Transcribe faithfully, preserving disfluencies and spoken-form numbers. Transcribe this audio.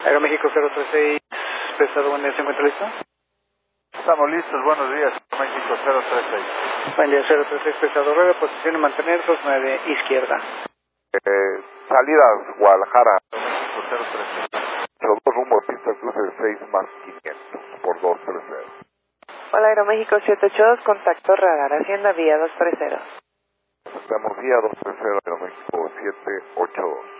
Aeroméxico cero tres seis, pesado, buen día, ¿se encuentra listo? Estamos listos, buenos días, México cero tres seis. Buen día, cero tres seis, pesado, nueve, posición y mantener, dos nueve, izquierda. Eh, salida Guadalajara, México cero tres seis. Los dos rumbo pista cruce seis más quinientos por dos tres cero. Hola, Aeroméxico siete ocho dos, contacto radar, Hacienda vía dos tres cero. Estamos vía dos tres cero, Aeroméxico siete ocho dos.